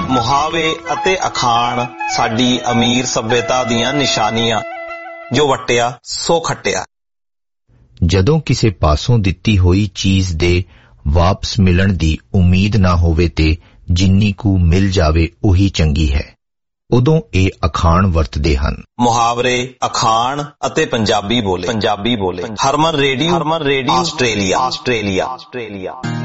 ਮੁਹਾਵੇ ਅਤੇ ਅਖਾਣ ਸਾਡੀ ਅਮੀਰ ਸੱਭਿਅਤਾ ਦੀਆਂ ਨਿਸ਼ਾਨੀਆਂ, ਜੋ ਵਟਿਆ ਸੋ ਖੱਟਿਆ। ਜਦੋਂ ਕਿਸੇ ਪਾਸੋਂ ਦਿੱਤੀ ਹੋਈ ਚੀਜ਼ ਦੇ ਵਾਪਸ ਮਿਲਣ ਦੀ ਉਮੀਦ ਨਾ ਹੋਵੇ ਤੇ ਜਿੰਨੀ ਕੁ ਮਿਲ ਜਾਵੇ ਉਹੀ ਚੰਗੀ ਹੈ, ਉਦੋਂ ਇਹ ਅਖਾਣ ਵਰਤਦੇ ਹਨ। ਮੁਹਾਵਰੇ, ਅਖਾਣ ਅਤੇ ਪੰਜਾਬੀ ਬੋਲੇ। ਹਰਮਨ ਰੇਡੀਓ ਆਸਟ੍ਰੇਲੀਆ।